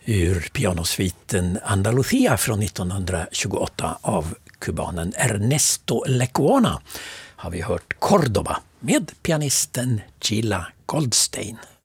Ur pianosviten Andalucia från 1928 av kubanen Ernesto Lecuona har vi hört Córdoba med pianisten Gila Goldstein.